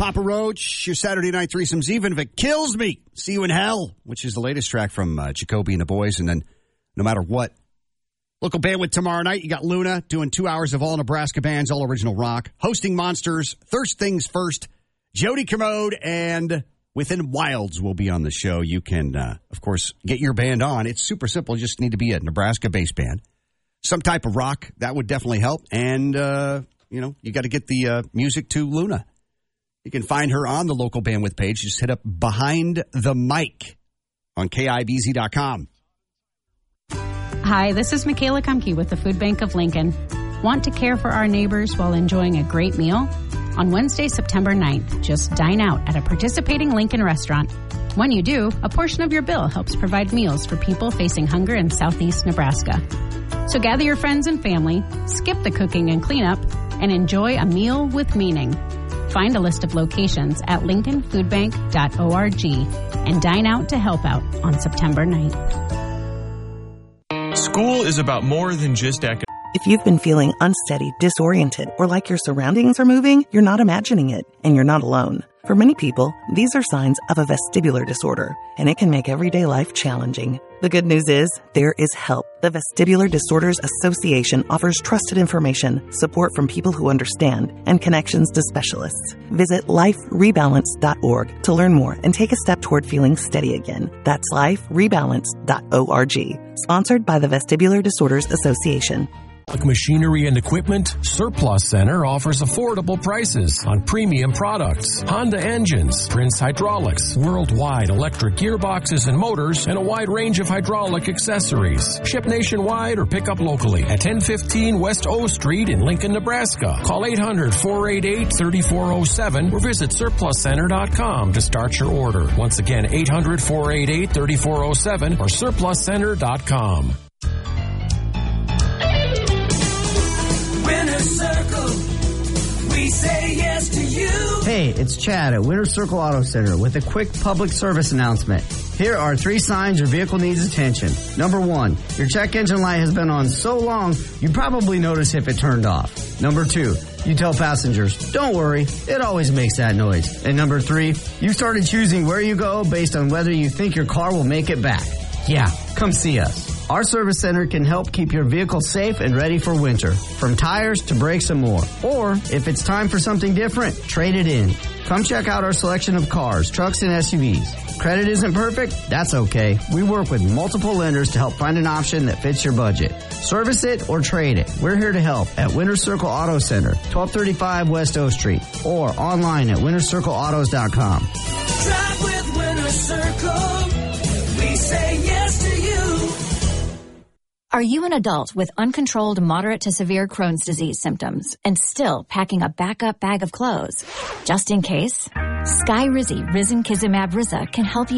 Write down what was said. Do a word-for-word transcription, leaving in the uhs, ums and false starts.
Papa Roach, your Saturday night threesomes, even if it kills me. See you in hell, which is the latest track from uh, Jacoby and the Boys. And then no matter what, local bandwidth tomorrow night. You got Luna doing two hours of all Nebraska bands, all original rock. Hosting Monsters, Thirst Things First, Jody Commode, and Within Wilds will be on the show. You can, uh, of course, get your band on. It's super simple. You just need to be a Nebraska-based band. Some type of rock, that would definitely help. And, uh, you know, you got to get the uh, music to Luna. You can find her on the local bandwidth page. Just hit up Behind the Mic on K I B Z dot com. Hi, this is Michaela Kumke with the Food Bank of Lincoln. Want to care for our neighbors while enjoying a great meal? On Wednesday, September ninth, just dine out at a participating Lincoln restaurant. When you do, a portion of your bill helps provide meals for people facing hunger in southeast Nebraska. So gather your friends and family, skip the cooking and cleanup, and enjoy a meal with meaning. Find a list of locations at lincoln food bank dot org and dine out to help out on September ninth. School is about more than just academics. If you've been feeling unsteady, disoriented, or like your surroundings are moving, you're not imagining it, and you're not alone. For many people, these are signs of a vestibular disorder, and it can make everyday life challenging. The good news is, there is help. The Vestibular Disorders Association offers trusted information, support from people who understand, and connections to specialists. Visit life rebalance dot org to learn more and take a step toward feeling steady again. That's life rebalance dot org. Sponsored by the Vestibular Disorders Association. Like machinery and equipment, Surplus Center offers affordable prices on premium products, Honda engines, Prince Hydraulics, worldwide electric gearboxes and motors, and a wide range of hydraulic accessories. Ship nationwide or pick up locally at ten fifteen West O Street in Lincoln, Nebraska. Call eight hundred, four eight eight, three four zero seven or visit surplus center dot com to start your order. Once again, eight hundred, four eight eight, three four zero seven or surplus center dot com. Winter Circle, we say yes to you. Hey, it's Chad at Winter Circle Auto Center with a quick public service announcement. Here are three signs your vehicle needs attention. Number one, your check engine light has been on so long, you probably notice if it turned off. Number two, you tell passengers, don't worry, it always makes that noise. And number three, you started choosing where you go based on whether you think your car will make it back. Yeah, come see us. Our service center can help keep your vehicle safe and ready for winter, from tires to brakes and more. Or, if it's time for something different, trade it in. Come check out our selection of cars, trucks, and S U Vs. Credit isn't perfect? That's okay. We work with multiple lenders to help find an option that fits your budget. Service it or trade it. We're here to help at Winter Circle Auto Center, twelve thirty-five West O Street, or online at winter circle autos dot com. Drive with Winter Circle. We say yes to you. Are you an adult with uncontrolled moderate to severe Crohn's disease symptoms and still packing a backup bag of clothes? Just in case, Skyrizi Risankizumab Riza can help you